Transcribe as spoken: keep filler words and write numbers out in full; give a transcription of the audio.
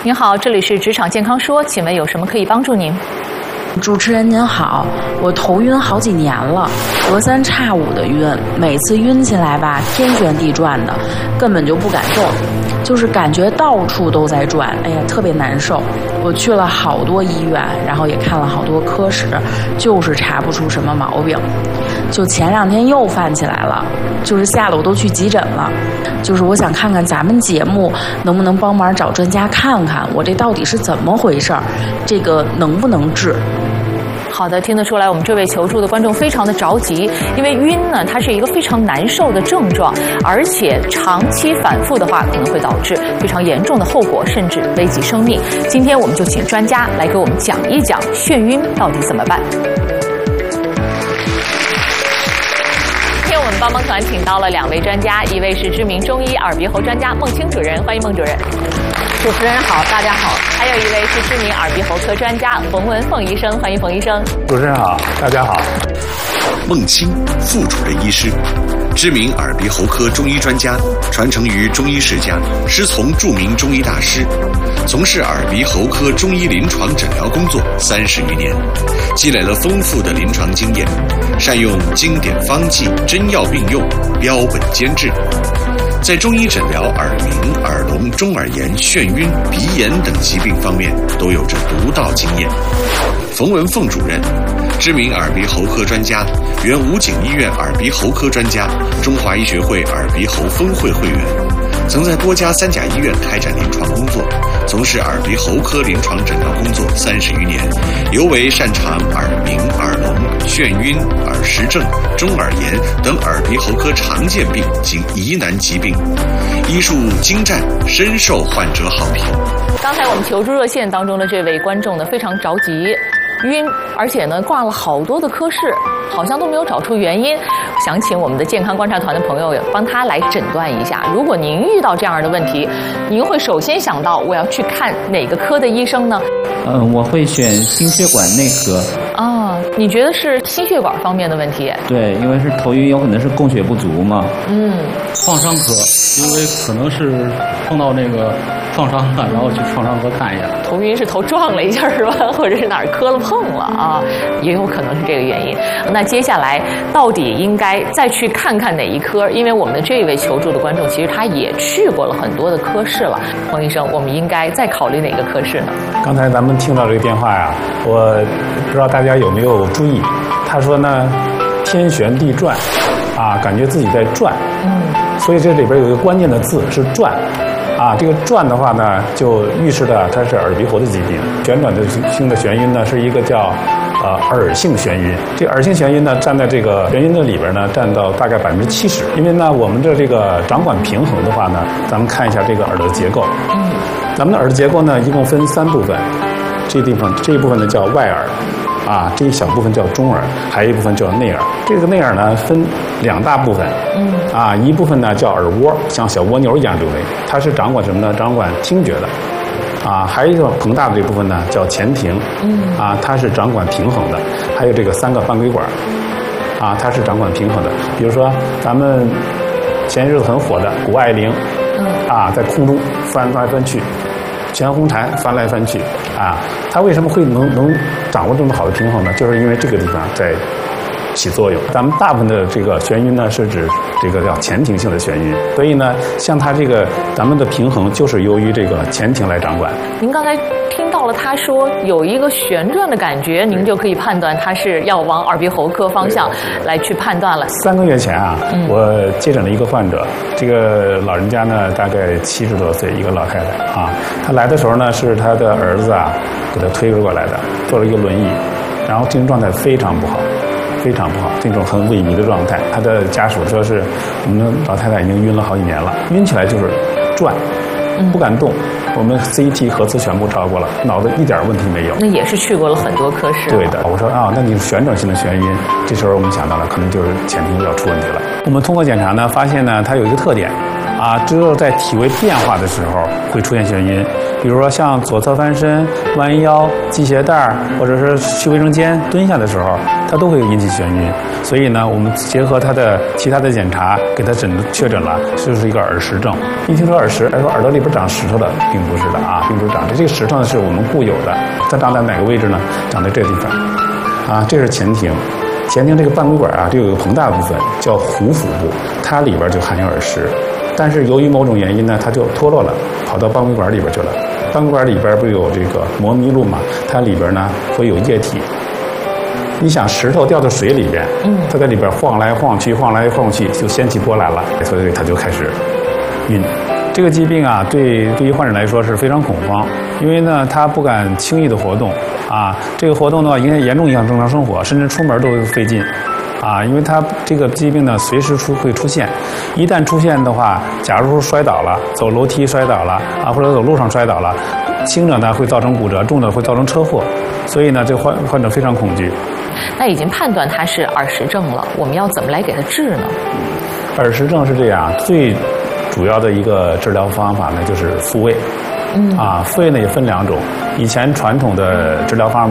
您好，这里是职场健康说，请问有什么可以帮助您？ 主持人您好，我头晕好几年了，隔三差五的晕，每次晕起来吧，天旋地转的，根本就不敢动，就是感觉到处都在转，哎呀，特别难受。我去了好多医院，然后也看了好多科室，就是查不出什么毛病。就前两天又犯起来了，就是吓得我都去急诊了。就是我想看看咱们节目能不能帮忙找专家看看，我这到底是怎么回事儿，这个能不能治？ 好的，听得出来，我们这位求助的观众非常的着急，因为晕呢，它是一个非常难受的症状，而且长期反复的话，可能会导致非常严重的后果，甚至危及生命。今天我们就请专家来给我们讲一讲眩晕到底怎么办。今天我们帮帮团请到了两位专家，一位是知名中医耳鼻喉专家孟青主任，欢迎孟主任。主持人好，大家好。还有一位是知名耳鼻喉科专家冯文凤医生，欢迎冯医生。 主持人好，大家好。 孟青，副主任医师，知名耳鼻喉科中医专家，传承于中医世家，师从著名中医大师，从事耳鼻喉科中医临床诊疗工作三十余年，积累了丰富的临床经验，善用经典方剂，真药并用，标本兼治。在中医诊疗耳鸣、耳聋、中耳炎、眩晕、鼻炎等疾病方面都有着独到经验。冯文凤主任，知名耳鼻喉科专家，原武警医院耳鼻喉科专家，中华医学会耳鼻喉分会会员，曾在多家三甲医院开展临床工作，从事耳鼻喉科临床诊疗工作三十余年，尤为擅长耳鸣、耳聋、眩晕、耳石症、中耳炎等耳鼻喉科常见病及疑难疾病，医术精湛，深受患者好评。 刚才我们求助热线当中的这位观众呢，非常着急，晕，而且呢挂了好多的科室，好像都没有找出原因。想请我们的健康观察团的朋友帮他来诊断一下。如果您遇到这样的问题，您会首先想到我要去看哪个科的医生呢？ 嗯，我会选心血管内科。 啊，你觉得是心血管方面的问题？ 对，因为是头晕，有可能是供血不足嘛。 嗯， 创伤科，因为可能是碰到那个创伤了，然后去创伤科看一下。 头晕是头撞了一下是吧？或者是哪儿磕了碰了啊？也有可能是这个原因。那接下来到底应该再去看看哪一科？因为我们的这位求助的观众其实他也去过了很多的科室了。冯医生，我们应该再考虑哪个科室呢？ 刚才咱们听到这个电话呀，我不知道大家有没有注意，他说呢，天旋地转，啊，感觉自己在转。 嗯， 所以这里边有一个关键的字是转。啊，这个转的话呢，就预示的它是耳鼻喉的疾病。旋转的性的眩晕呢，是一个叫呃耳性眩晕。这个耳性眩晕呢，占在这个眩晕的里边呢，占到大概百分之七十。因为呢，我们的这个掌管平衡的话呢，咱们看一下这个耳朵的结构。 嗯， 咱们的耳的结构呢，一共分三部分。这地方这一部分呢叫外耳。啊，这一小部分叫中耳，还有一部分叫内耳。这个内耳呢分两大部分，嗯，啊，一部分呢叫耳蜗，像小蜗牛一样这个位置，它是掌管什么呢？掌管听觉的。啊，还有一个膨大的这部分呢叫前庭，嗯，啊，它是掌管平衡的。还有这个三个半规管，啊，它是掌管平衡的。比如说咱们前日子很火的谷爱凌，嗯，啊，在空中翻来翻去。全红婵翻来翻去啊，它为什么会能能掌握这么好的平衡呢？就是因为这个地方在起作用。咱们大部分的这个眩晕呢，是指这个叫前庭性的眩晕，所以呢，像它这个咱们的平衡就是由于这个前庭来掌管。 您刚才听到了他说有一个旋转的感觉，您就可以判断他是要往耳鼻喉科方向来去判断了。 三个月前啊，嗯、我接诊了一个患者，这个老人家呢大概七十多岁，一个老太太啊，她来的时候呢是她的儿子啊给她推着过来的，坐了一个轮椅，然后精神状态非常不好。非常不好，这种很萎靡的状态。他的家属说是我们的老太太已经晕了好几年了，晕起来就是转，不敢动。我们 C T 核磁全部照过了，脑子一点问题没有。 那也是去过了很多科室。 对的，我说啊，那你是旋转性的眩晕，这时候我们想到了，可能就是前庭要出问题了。我们通过检查呢，发现呢，它有一个特点。啊，只有在体位变化的时候会出现眩晕，比如说像左侧翻身、弯腰、系鞋带，或者是去卫生间蹲下的时候， 它都会引起眩晕。所以呢，我们结合他的其他的检查，给他诊确诊了，就是一个耳石症。一听说耳石，哎，说耳朵里边长石头的，并不是的啊，并不是长的。这个石头呢，是我们固有的，它长在哪个位置呢？长在这个地方，啊，这是前庭。前庭这个半规管啊，就有一个膨大部分叫壶腹部，它里边就含有耳石，但是由于某种原因呢，它就脱落了，跑到半规管里边去了。半规管里边不是有这个膜麋鹿嘛？它里边呢会有液体。你想石头掉到水里边，嗯，它在里边晃来晃去，晃来晃去，就掀起波澜了，所以它就开始晕。这个疾病啊，对对于患者来说是非常恐慌，因为呢，他不敢轻易的活动啊，这个活动的话，应该严重影响正常生活，甚至出门都会费劲啊，因为他这个疾病呢，随时出会出现，一旦出现的话，假如说摔倒了，走楼梯摔倒了啊，或者走路上摔倒了，轻者呢会造成骨折，重者会造成车祸，所以呢，这患患者非常恐惧。 那已经判断他是耳石症了，我们要怎么来给他治呢？ 耳石症是这样，最主要的一个治疗方法呢，就是复位。嗯啊，复位呢也分两种，以前传统的治疗方法